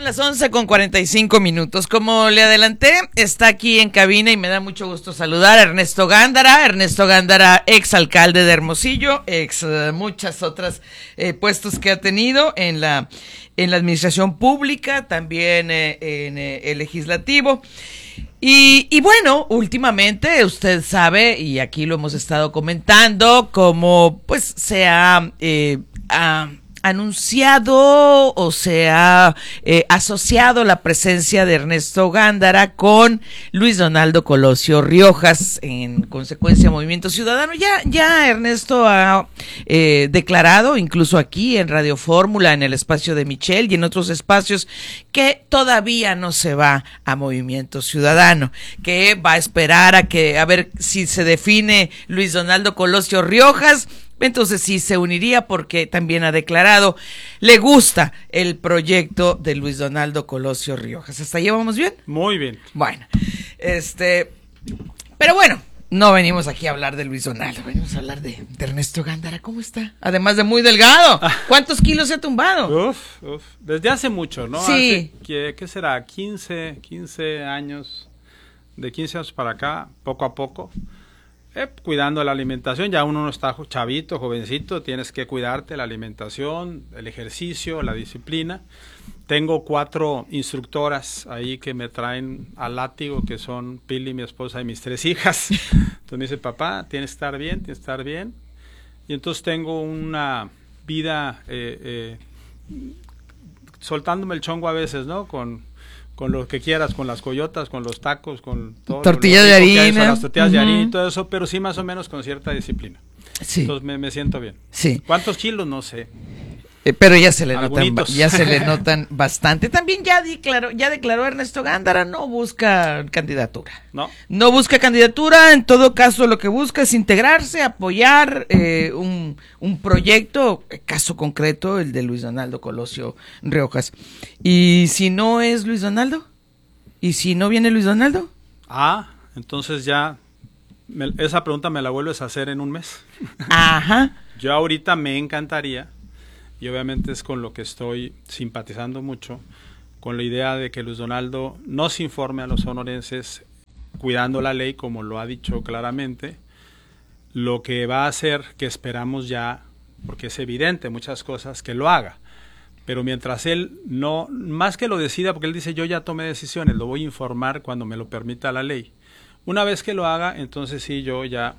Son las 11:45. Como le adelanté, está aquí en cabina y me da mucho gusto saludar a Ernesto Gándara. Ernesto Gándara, ex alcalde de Hermosillo, muchas otras puestos que ha tenido en la administración pública, también en el legislativo. Y bueno, últimamente usted sabe, y aquí lo hemos estado comentando, cómo pues se ha anunciado o se ha asociado la presencia de Ernesto Gándara con Luis Donaldo Colosio Riojas, en consecuencia Movimiento Ciudadano. Ya Ernesto ha declarado, incluso aquí en Radio Fórmula, en el espacio de Michelle y en otros espacios, que todavía no se va a Movimiento Ciudadano, que va a esperar a ver si se define Luis Donaldo Colosio Riojas. Entonces sí se uniría, porque también ha declarado le gusta el proyecto de Luis Donaldo Colosio Riojas. ¿Hasta ahí vamos bien? Muy bien. Bueno, pero bueno, no venimos aquí a hablar de Luis Donaldo, venimos a hablar de Ernesto Gándara. ¿Cómo está? Además de muy delgado. ¿Cuántos kilos se ha tumbado? Desde hace mucho, ¿no? Sí. ¿Qué será? 15 años, de 15 años para acá, poco a poco. Cuidando la alimentación, ya uno no está chavito, jovencito, tienes que cuidarte la alimentación, el ejercicio, la disciplina. Tengo 4 instructoras ahí que me traen al látigo, que son Pili, mi esposa, y mis 3 hijas. Entonces me dice, papá, tienes que estar bien, tienes que estar bien. Y entonces tengo una vida soltándome el chongo a veces, ¿no? Con lo que quieras, con las coyotas, con los tacos, con todo. Tortillas de harina. Las tortillas de harina y todo eso, pero sí más o menos con cierta disciplina. Sí. Entonces me siento bien. Sí. ¿Cuántos kilos? No sé. Pero ya se le notan bastante. También ya declaró Ernesto Gándara, no busca candidatura. No busca candidatura, en todo caso lo que busca es integrarse, apoyar un proyecto, caso concreto, el de Luis Donaldo Colosio Riojas. ¿Y si no es Luis Donaldo? ¿Y si no viene Luis Donaldo? Entonces ya esa pregunta me la vuelves a hacer en un mes. Ajá. Yo ahorita me encantaría, y obviamente es con lo que estoy simpatizando mucho, con la idea de que Luis Donaldo nos informe a los sonorenses, cuidando la ley, como lo ha dicho claramente, lo que va a hacer, que esperamos ya, porque es evidente muchas cosas, que lo haga. Pero mientras él no, más que lo decida, porque él dice, yo ya tomé decisiones, lo voy a informar cuando me lo permita la ley. Una vez que lo haga, entonces sí, yo ya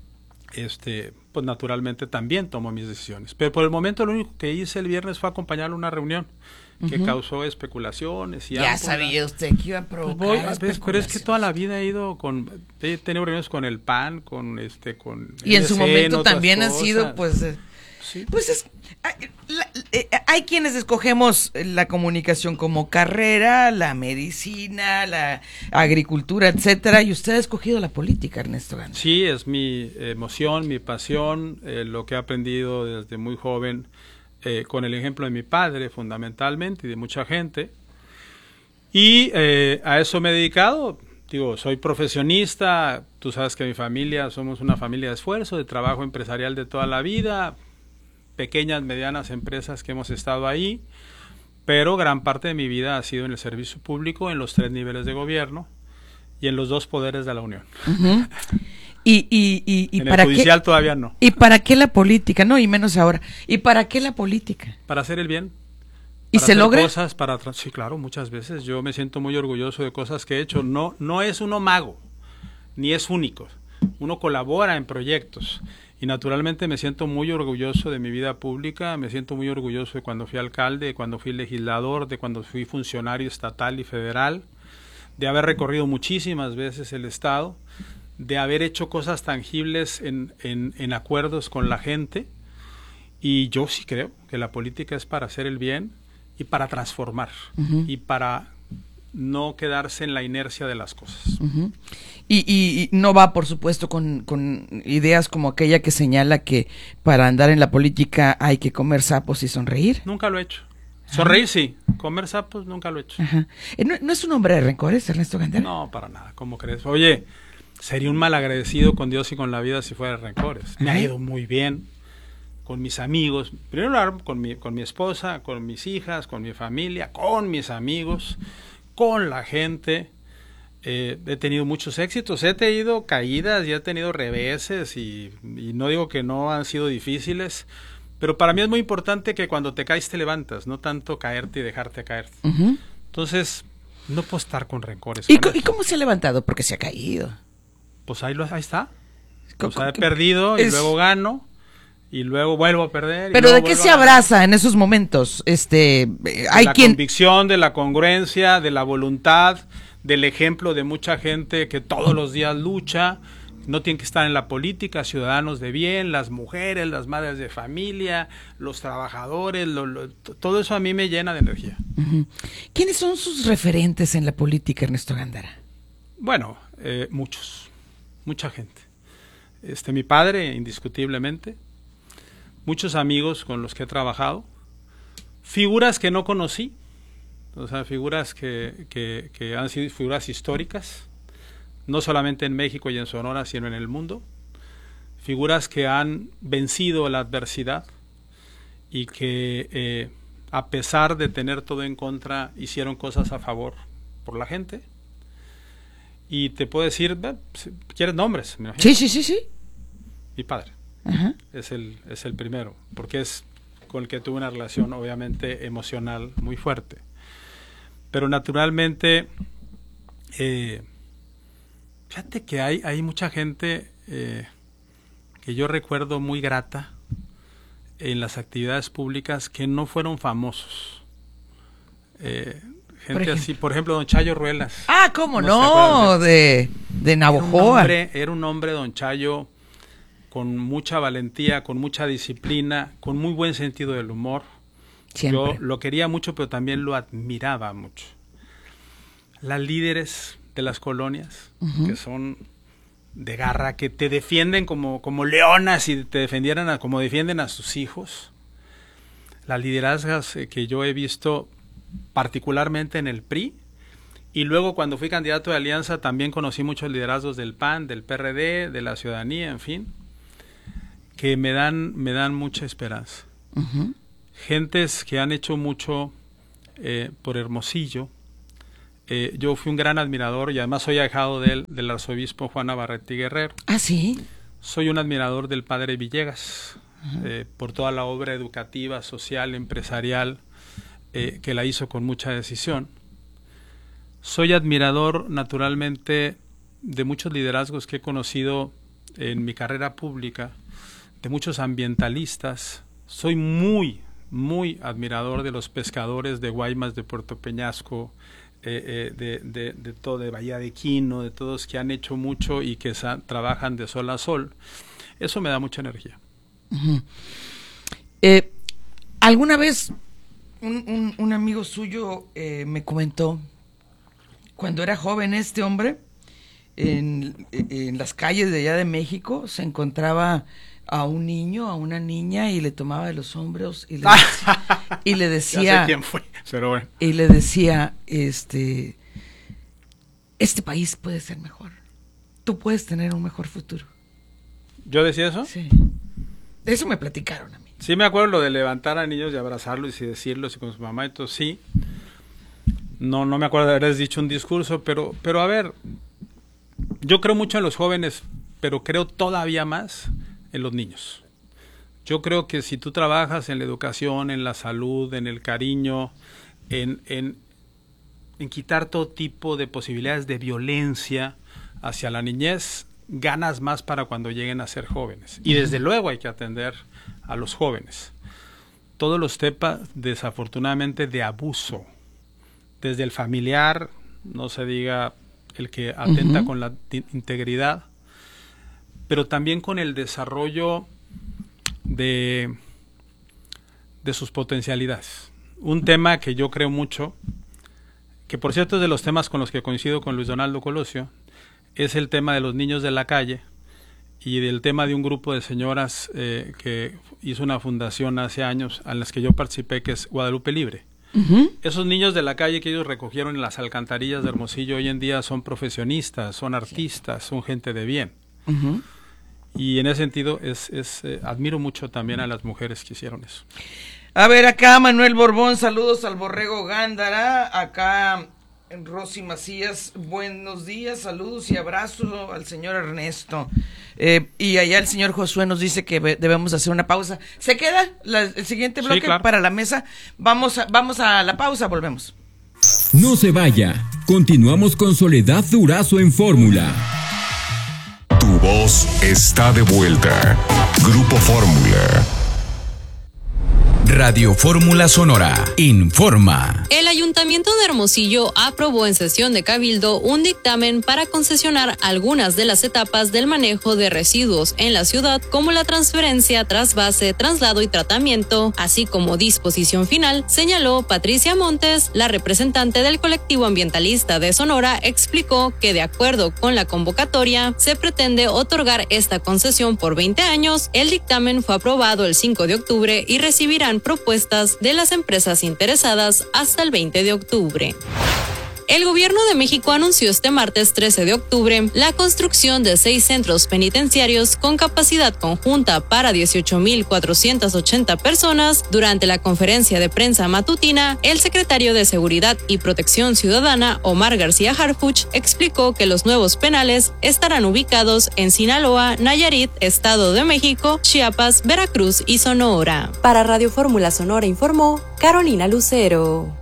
pues naturalmente también tomo mis decisiones. Pero por el momento lo único que hice el viernes fue acompañarlo a una reunión que causó especulaciones. Ya sabía usted que iba a provocar pero es que toda la vida he tenido reuniones con el PAN, con y en su momento también cosas. Han sido, pues... Sí. Pues hay quienes escogemos la comunicación como carrera, la medicina, la agricultura, etcétera, y usted ha escogido la política, Ernesto Gándara. Sí, es mi emoción, mi pasión, lo que he aprendido desde muy joven, con el ejemplo de mi padre fundamentalmente y de mucha gente, y a eso me he dedicado. Soy profesionista, tú sabes que mi familia, somos una familia de esfuerzo, de trabajo empresarial de toda la vida, pequeñas, medianas empresas que hemos estado ahí, pero gran parte de mi vida ha sido en el servicio público, en los 3 niveles de gobierno y en los 2 poderes de la Unión. Uh-huh. Y en para el judicial qué, todavía no. ¿Y para qué la política? No, y menos ahora. ¿Y para qué la política? Para hacer el bien. ¿Y se logra? Cosas sí, claro, muchas veces. Yo me siento muy orgulloso de cosas que he hecho. No es uno mago, ni es único. Uno colabora en proyectos. Y naturalmente me siento muy orgulloso de mi vida pública, me siento muy orgulloso de cuando fui alcalde, de cuando fui legislador, de cuando fui funcionario estatal y federal, de haber recorrido muchísimas veces el Estado, de haber hecho cosas tangibles en acuerdos con la gente. Y yo sí creo que la política es para hacer el bien y para transformar, y para no quedarse en la inercia de las cosas. Y no va, por supuesto, con ideas como aquella que señala que para andar en la política hay que comer sapos y sonreír. Nunca lo he hecho. Sonreír sí, comer sapos nunca lo he hecho. ¿No es un hombre de rencores, Ernesto Gándara? No, para nada, ¿cómo crees? Oye, sería un malagradecido con Dios y con la vida si fuera de rencores. Me ha ido muy bien. con mis amigos, en primer lugar con mi esposa, con mis hijas, con mi familia, con mis amigos, con la gente. He tenido muchos éxitos, he tenido caídas y he tenido reveses y no digo que no han sido difíciles, pero para mí es muy importante que cuando te caes te levantas, no tanto caerte y dejarte caer. Entonces, no puedo estar con rencores. ¿Y cómo se ha levantado? Porque se ha caído. Pues ahí está. O sea, he perdido y luego gano y luego vuelvo a perder. Pero ¿de qué se abraza en esos momentos? Hay la convicción, de la congruencia, de la voluntad, del ejemplo de mucha gente que todos los días lucha. No tienen que estar en la política, ciudadanos de bien, las mujeres, las madres de familia, los trabajadores, todo eso a mí me llena de energía. ¿Quiénes son sus referentes en la política, Ernesto Gándara? Bueno, mucha gente. Mi padre, indiscutiblemente, muchos amigos con los que he trabajado, figuras que no conocí, o sea, figuras que han sido figuras históricas, no solamente en México y en Sonora, sino en el mundo, figuras que han vencido la adversidad y que a pesar de tener todo en contra, hicieron cosas a favor por la gente. Y te puedo decir, ¿quieres nombres? Sí. Mi padre. Es el primero, porque es con el que tuve una relación obviamente emocional muy fuerte. Pero naturalmente, fíjate que hay mucha gente que yo recuerdo muy grata en las actividades públicas que no fueron famosos. Gente así, por ejemplo, don Chayo Ruelas. Ah, ¿cómo no? De Navojoa. Era un hombre, don Chayo, con mucha valentía, con mucha disciplina, con muy buen sentido del humor. Siempre. Yo lo quería mucho, pero también lo admiraba mucho. Las líderes de las colonias, que son de garra, que te defienden como leonas y te defendieran como defienden a sus hijos. Las liderazgas que yo he visto particularmente en el PRI, y luego cuando fui candidato de Alianza también conocí muchos liderazgos del PAN, del PRD, de la ciudadanía, en fin, que me dan mucha esperanza. Gentes que han hecho mucho por Hermosillo. Yo fui un gran admirador y además soy ahijado del arzobispo Juan Navarrete Guerrero. ¿Ah, sí? Soy un admirador del padre Villegas, por toda la obra educativa, social, empresarial, que la hizo con mucha decisión. Soy admirador, naturalmente, de muchos liderazgos que he conocido en mi carrera pública, de muchos ambientalistas. Soy muy admirador de los pescadores de Guaymas, de Puerto Peñasco, de todo, de Bahía de Quino, de todos que han hecho mucho y que trabajan de sol a sol. Eso me da mucha energía. ¿Alguna vez un amigo suyo me comentó, cuando era joven este hombre, en las calles de allá de México, se encontraba a un niño, a una niña, y le tomaba de los hombros y le decía, ya sé quién fue, pero bueno. Y le decía, este país puede ser mejor. Tú puedes tener un mejor futuro. ¿Yo decía eso? Sí. Eso me platicaron a mí. Sí, me acuerdo lo de levantar a niños y abrazarlos y decirlos y con su mamá y todo, sí. No me acuerdo de haberles dicho un discurso, pero a ver, yo creo mucho en los jóvenes, pero creo todavía más en los niños. Yo creo que si tú trabajas en la educación, en la salud, en el cariño, en quitar todo tipo de posibilidades de violencia hacia la niñez, ganas más para cuando lleguen a ser jóvenes. Y desde luego hay que atender a los jóvenes. Todos los temas, desafortunadamente, de abuso, desde el familiar, no se diga el que atenta con la integridad, pero también con el desarrollo de sus potencialidades. Un tema que yo creo mucho, que por cierto es de los temas con los que coincido con Luis Donaldo Colosio, es el tema de los niños de la calle y del tema de un grupo de señoras que hizo una fundación hace años a las que yo participé, que es Guadalupe Libre. Esos niños de la calle que ellos recogieron en las alcantarillas de Hermosillo hoy en día son profesionistas, son artistas, son gente de bien. Y en ese sentido admiro mucho también a las mujeres que hicieron eso. A ver, acá Manuel Borbón, saludos al Borrego Gándara. Acá Rosy Macías, buenos días, saludos y abrazo al señor Ernesto. Y allá el señor Josué nos dice que debemos hacer una pausa. ¿Se queda el siguiente bloque? Sí, claro. Para la mesa? Vamos a la pausa, volvemos. No se vaya, continuamos con Soledad Durazo en Fórmula. Tu voz está de vuelta. Grupo Fórmula. Radio Fórmula Sonora informa. El Ayuntamiento de Hermosillo aprobó en sesión de Cabildo un dictamen para concesionar algunas de las etapas del manejo de residuos en la ciudad, como la transferencia, trasvase, traslado y tratamiento, así como disposición final, señaló Patricia Montes. La representante del colectivo ambientalista de Sonora explicó que de acuerdo con la convocatoria se pretende otorgar esta concesión por 20 años. El dictamen fue aprobado el 5 de octubre y recibirán propuestas de las empresas interesadas hasta el 20 de octubre. El gobierno de México anunció este martes 13 de octubre la construcción de 6 centros penitenciarios con capacidad conjunta para 18,480 personas. Durante la conferencia de prensa matutina, el secretario de Seguridad y Protección Ciudadana, Omar García Harfuch, explicó que los nuevos penales estarán ubicados en Sinaloa, Nayarit, Estado de México, Chiapas, Veracruz y Sonora. Para Radio Fórmula Sonora informó Carolina Lucero.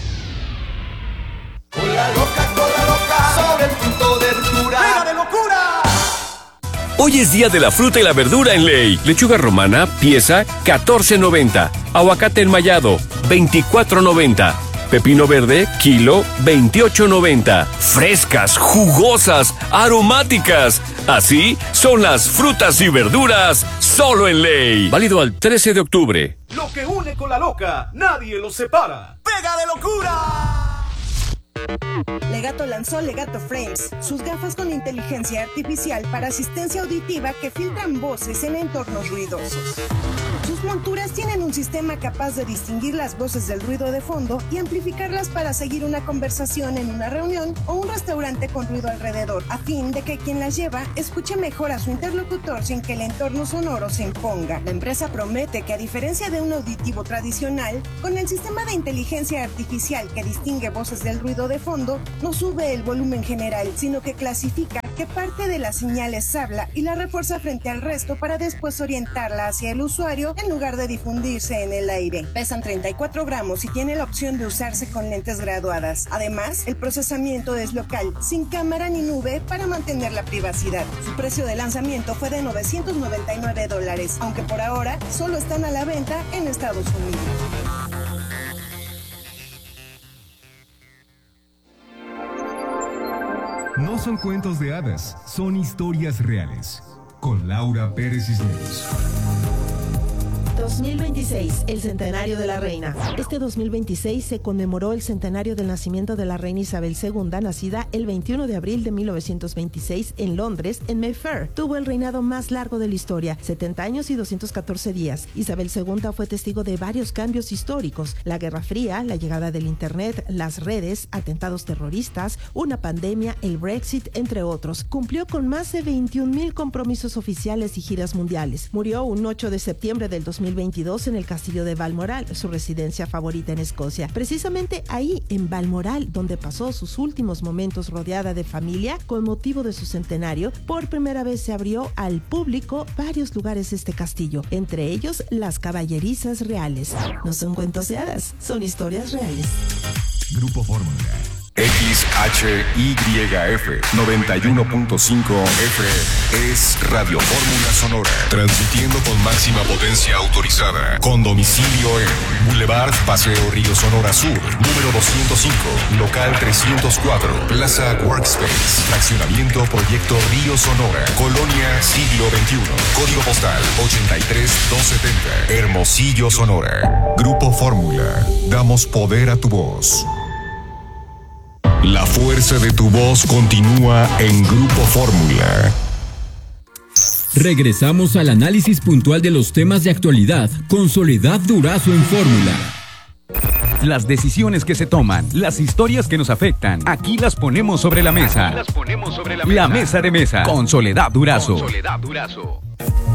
Con la loca, sobre el punto de ruptura. ¡Venga de locura! Hoy es día de la fruta y la verdura en Ley. Lechuga romana, pieza, $14.90. Aguacate enmayado, $24.90. Pepino verde, kilo, $28.90. Frescas, jugosas, aromáticas. Así son las frutas y verduras, solo en Ley. Válido al 13 de octubre. Lo que une con la loca, nadie lo separa. ¡Pega de locura! Legato lanzó Legato Frames, sus gafas con inteligencia artificial para asistencia auditiva que filtran voces en entornos ruidosos. Sus monturas tienen un sistema capaz de distinguir las voces del ruido de fondo y amplificarlas para seguir una conversación en una reunión o un restaurante con ruido alrededor, a fin de que quien las lleva escuche mejor a su interlocutor sin que el entorno sonoro se imponga. La empresa promete que, a diferencia de un auditivo tradicional, con el sistema de inteligencia artificial que distingue voces del ruido de fondo, no sube el volumen general, sino que clasifica qué parte de las señales habla y la refuerza frente al resto para después orientarla hacia el usuario en lugar de difundirse en el aire. Pesan 34 gramos y tiene la opción de usarse con lentes graduadas. Además, el procesamiento es local, sin cámara ni nube para mantener la privacidad. Su precio de lanzamiento fue de $999, aunque por ahora solo están a la venta en Estados Unidos. No son cuentos de hadas, son historias reales. Con Laura Pérez Cisneros. 2026, el centenario de la reina. Este 2026 se conmemoró el centenario del nacimiento de la reina Isabel II, nacida el 21 de abril de 1926 en Londres, en Mayfair. Tuvo el reinado más largo de la historia, 70 años y 214 días. Isabel II fue testigo de varios cambios históricos: la Guerra Fría, la llegada del Internet, las redes, atentados terroristas, una pandemia, el Brexit, entre otros. Cumplió con más de 21,000 compromisos oficiales y giras mundiales. Murió un 8 de septiembre del 2022 en el castillo de Balmoral, su residencia favorita en Escocia. Precisamente ahí, en Balmoral, donde pasó sus últimos momentos rodeada de familia, con motivo de su centenario, por primera vez se abrió al público varios lugares de este castillo, entre ellos las caballerizas reales. No son cuentos de hadas, son historias reales. Grupo Fórmula. XHYF 91.5 FM es Radio Fórmula Sonora, transmitiendo con máxima potencia autorizada, con domicilio en Boulevard Paseo Río Sonora Sur, número 205, local 304, Plaza Workspace, fraccionamiento Proyecto Río Sonora, Colonia Siglo XXI, código postal 83270, Hermosillo, Sonora. Grupo Fórmula, damos poder a tu voz. La fuerza de tu voz continúa en Grupo Fórmula. Regresamos al análisis puntual de los temas de actualidad con Soledad Durazo en Fórmula. Las decisiones que se toman, las historias que nos afectan, aquí las ponemos sobre la mesa. La mesa de mesa con Soledad Durazo.